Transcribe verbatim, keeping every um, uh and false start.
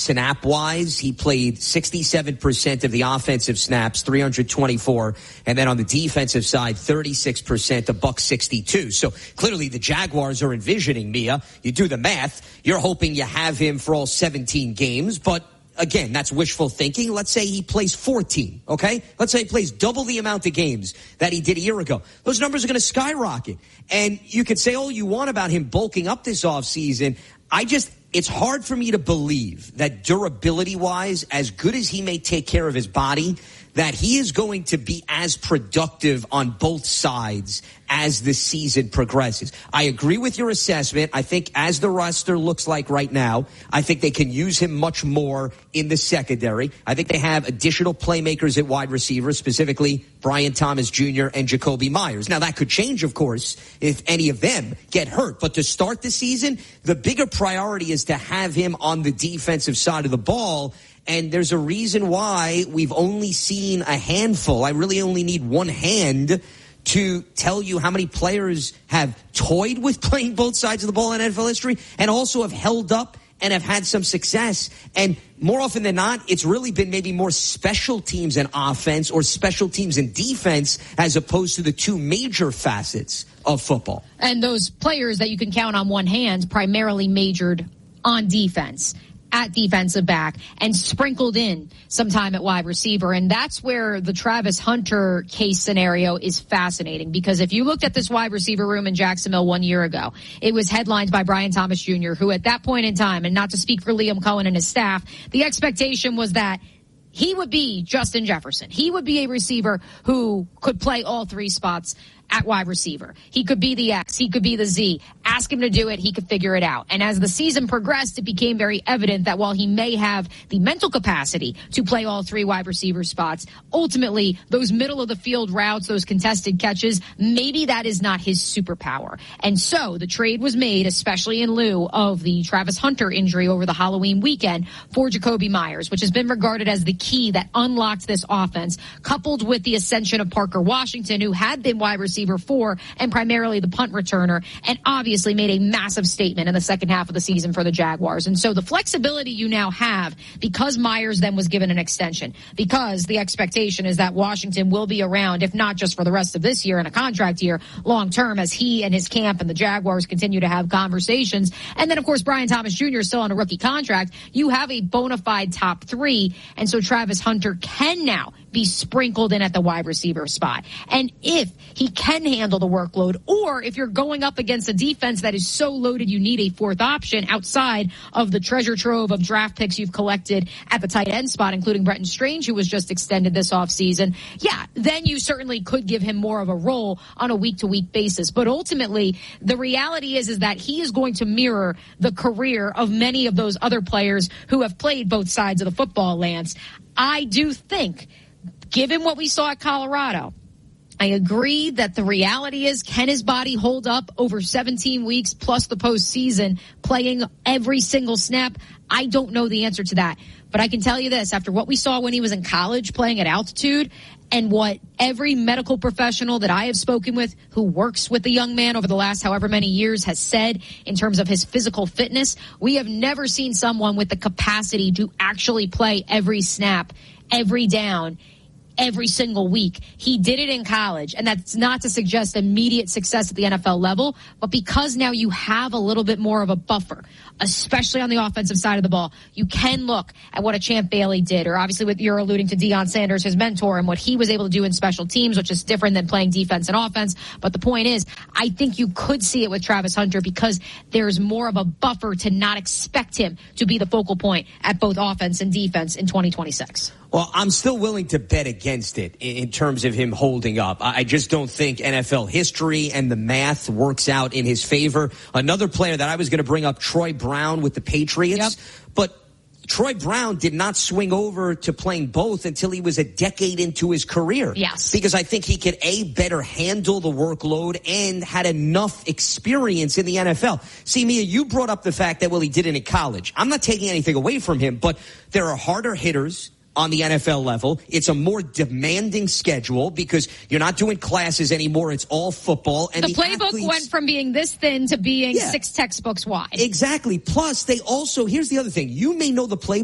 snap-wise. He played sixty-seven percent of the offensive snaps, three hundred twenty-four, and then on the defensive side, thirty-six percent, a buck sixty-two. So clearly the Jaguars are envisioning, Mia, you do the math, you're hoping you have him for all seventeen games, but again, that's wishful thinking. Let's say he plays fourteen, okay? Let's say he plays double the amount of games that he did a year ago. Those numbers are going to skyrocket. And you could say all you want about him bulking up this offseason. I just, it's hard for me to believe that durability-wise, as good as he may take care of his body, that he is going to be as productive on both sides as the season progresses. I agree with your assessment. I think as the roster looks like right now, I think they can use him much more in the secondary. I think they have additional playmakers at wide receiver, specifically Brian Thomas Junior and Jakobi Meyers. Now, that could change, of course, if any of them get hurt. But to start the season, the bigger priority is to have him on the defensive side of the ball. And there's a reason why we've only seen a handful. I really only need one hand to tell you how many players have toyed with playing both sides of the ball in N F L history and also have held up and have had some success. And more often than not, it's really been maybe more special teams and offense or special teams and defense as opposed to the two major facets of football. And those players that you can count on one hand primarily majored on defense, at defensive back, and sprinkled in some time at wide receiver. And that's where the Travis Hunter case scenario is fascinating, because if you looked at this wide receiver room in Jacksonville one year ago, it was headlined by Brian Thomas Junior, who at that point in time, and not to speak for Liam Cohen and his staff, the expectation was that he would be Justin Jefferson. He would be a receiver who could play all three spots at wide receiver. He could be the X. He could be the Z. Ask him to do it. He could figure it out. And as the season progressed, it became very evident that while he may have the mental capacity to play all three wide receiver spots, ultimately those middle of the field routes, those contested catches, maybe that is not his superpower. And so the trade was made, especially in lieu of the Travis Hunter injury over the Halloween weekend, for Jakobi Meyers, which has been regarded as the key that unlocked this offense, coupled with the ascension of Parker Washington, who had been wide receiver receiver four and primarily the punt returner, and obviously made a massive statement in the second half of the season for the Jaguars. And so the flexibility you now have, because Meyers then was given an extension, because the expectation is that Washington will be around, if not just for the rest of this year and a contract year, long term, as he and his camp and the Jaguars continue to have conversations. And then, of course, Brian Thomas Junior is still on a rookie contract. You have a bona fide top three, and so Travis Hunter can now be sprinkled in at the wide receiver spot. And if he can handle the workload, or if you're going up against a defense that is so loaded you need a fourth option outside of the treasure trove of draft picks you've collected at the tight end spot, including Brenton Strange, who was just extended this offseason, yeah, then you certainly could give him more of a role on a week-to-week basis. But ultimately, the reality is, is that he is going to mirror the career of many of those other players who have played both sides of the football, Lance. I do think, given what we saw at Colorado, I agree that the reality is, can his body hold up over seventeen weeks plus the postseason, playing every single snap? I don't know the answer to that. But I can tell you this, after what we saw when he was in college playing at altitude, and what every medical professional that I have spoken with who works with the young man over the last however many years has said in terms of his physical fitness, we have never seen someone with the capacity to actually play every snap, every down, every single week. He did it in college, and that's not to suggest immediate success at the N F L level, but because now you have a little bit more of a buffer, especially on the offensive side of the ball, you can look at what a Champ Bailey did, or obviously what you're alluding to Deion Sanders, his mentor, and what he was able to do in special teams, which is different than playing defense and offense. But the point is, I think you could see it with Travis Hunter because there's more of a buffer to not expect him to be the focal point at both offense and defense in twenty twenty-six. Well, I'm still willing to bet against it in terms of him holding up. I just don't think N F L history and the math works out in his favor. Another player that I was going to bring up, Troy Brown with the Patriots. Yep. But Troy Brown did not swing over to playing both until he was a decade into his career. Yes. Because I think he could, A, better handle the workload and had enough experience in the N F L. See, Mia, you brought up the fact that, well, he did it in college. I'm not taking anything away from him, but there are harder hitters on the N F L level. It's a more demanding schedule because you're not doing classes anymore. It's all football. And the, the playbook athletes, went from being this thin to being yeah, six textbooks wide. Exactly. Plus, they also, here's the other thing. You may know the playbook